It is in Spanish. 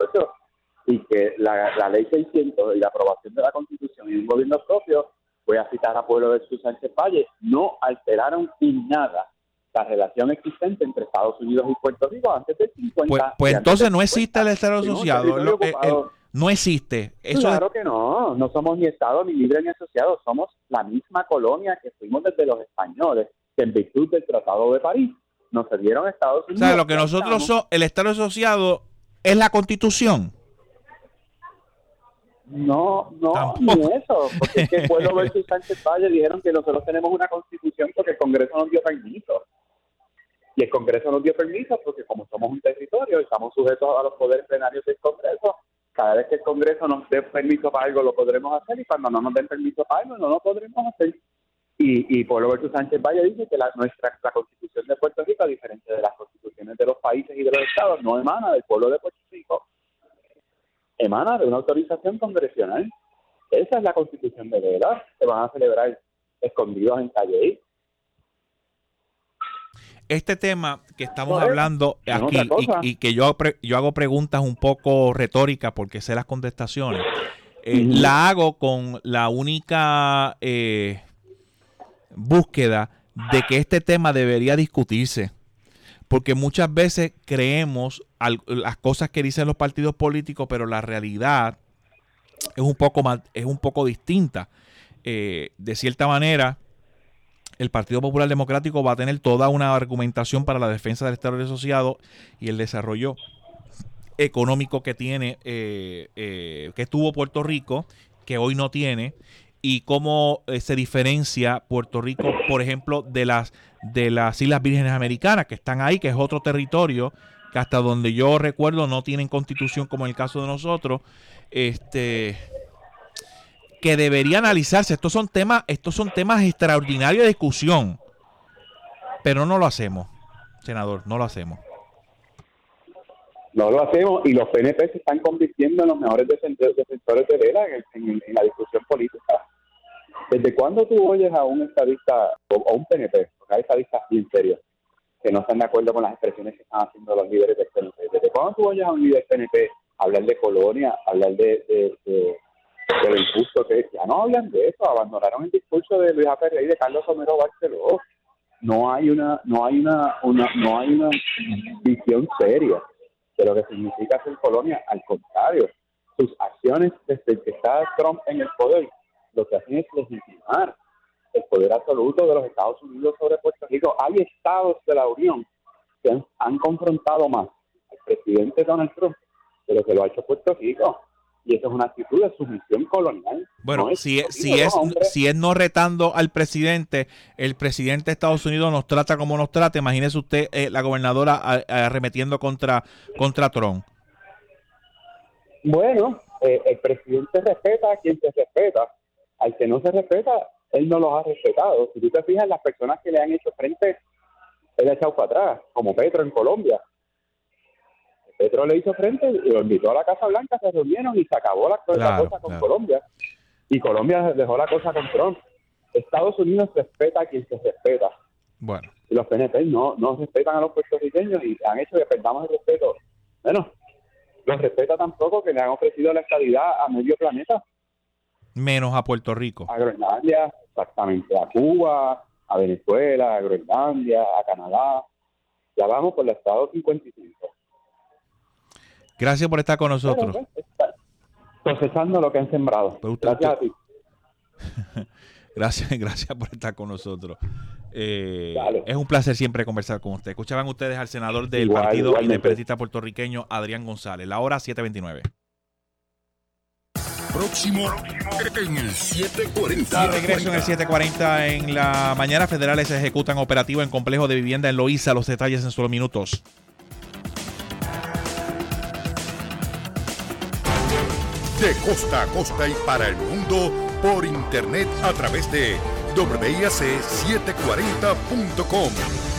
1988 y que la ley 600 y la aprobación de la Constitución y un gobierno propio, voy a citar a Pueblo versus Sánchez Valle, no alteraron en nada la relación existente entre Estados Unidos y Puerto Rico antes del 50. Pues entonces no existe el Estado asociado. No existe. Eso claro que no somos ni Estado, ni libre, ni asociado. Somos la misma colonia que fuimos desde los españoles, que en virtud del Tratado de París nos cedieron a Estados Unidos. O sea, lo que nosotros somos, el Estado asociado es la Constitución. No, ni eso, porque es que Pueblo versus Sánchez Valle dijeron que nosotros tenemos una Constitución porque el Congreso nos dio permiso. Y el Congreso nos dio permiso porque como somos un territorio y estamos sujetos a los poderes plenarios del Congreso, cada vez que el Congreso nos dé permiso para algo lo podremos hacer y cuando no nos den permiso para algo no lo podremos hacer. Y Pueblo versus Sánchez Valle dice que la Constitución de Puerto Rico, a diferencia de las constituciones de los países y de los estados, no emana del pueblo de Puerto Rico, emana de una autorización congresional. Esa es la Constitución de verdad. Se van a celebrar escondidos en Calle. Este tema que estamos hablando aquí y que yo hago preguntas un poco retóricas porque sé las contestaciones, la hago con la única búsqueda de que este tema debería discutirse, porque muchas veces creemos las cosas que dicen los partidos políticos, pero la realidad es un poco distinta. De cierta manera, el Partido Popular Democrático va a tener toda una argumentación para la defensa del Estado asociado y el desarrollo económico que tiene, que tuvo Puerto Rico, que hoy no tiene, y cómo se diferencia Puerto Rico, por ejemplo, de las Islas Vírgenes Americanas, que están ahí, que es otro territorio que hasta donde yo recuerdo no tienen constitución como en el caso de nosotros, que debería analizarse. Estos son temas extraordinarios de discusión, pero no lo hacemos, senador, no lo hacemos. No lo hacemos y los PNP se están convirtiendo en los mejores defensores de Vela en la discusión política. ¿Desde cuándo tú oyes a un estadista o a un PNP, porque hay estadistas bien serios, que no están de acuerdo con las expresiones que están haciendo los líderes del PNP? ¿Desde cuándo tú oyes a un líder PNP hablar de colonia, hablar de lo injusto que es? Ya no hablan de eso, abandonaron el discurso de Luis Ferrer y de Carlos Romero Barceló. No hay una visión seria de lo que significa ser colonia. Al contrario, sus acciones desde que está Trump en el poder, lo que hacen es legitimar el poder absoluto de los Estados Unidos sobre Puerto Rico. Hay estados de la Unión que han confrontado más al presidente Donald Trump de lo que lo ha hecho Puerto Rico. Y eso es una actitud de sumisión colonial. Bueno, no si es no retando al presidente, el presidente de Estados Unidos nos trata como nos trata. Imagínese usted la gobernadora arremetiendo contra Trump. Bueno, el presidente respeta a quien se respeta. Al que no se respeta, él no los ha respetado. Si tú te fijas, las personas que le han hecho frente, él ha echado para atrás, como Petro en Colombia. Petro le hizo frente y lo invitó a la Casa Blanca, se reunieron y se acabó la cosa con Colombia. Y Colombia dejó la cosa con Trump. Estados Unidos respeta a quien se respeta. Bueno. Y los PNP no respetan a los puertorriqueños y han hecho que perdamos el respeto. Bueno, los respeta tampoco que le han ofrecido la estabilidad a medio planeta. Menos a Puerto Rico. A Groenlandia, exactamente. A Cuba, a Venezuela, a Groenlandia, a Canadá. Ya vamos por el estado 55. Gracias por estar con nosotros. Procesando lo que han sembrado. Gracias a ti. Gracias por estar con nosotros. Es un placer siempre conversar con usted. Escuchaban ustedes al senador del Partido Independentista Puertorriqueño, Adrián González. La hora 7:29. Próximo en el 740. Regreso en el 7:40 en la mañana. Federales se ejecutan operativo en complejo de vivienda en Loíza. Los detalles en solo minutos. De costa a costa y para el mundo por internet a través de WIAC740.com.